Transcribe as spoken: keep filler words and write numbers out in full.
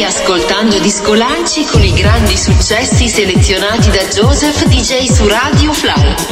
ascoltando Discolanci con i grandi successi selezionati da Joseph D J su Radio Flow.